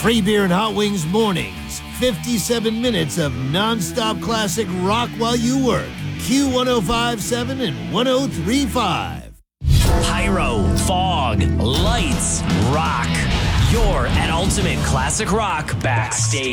Free beer and hot wings mornings. 57 minutes of nonstop classic rock while you work. Q1057 and 1035. Pyro, fog, lights, rock. You're at Ultimate Classic Rock Backstage.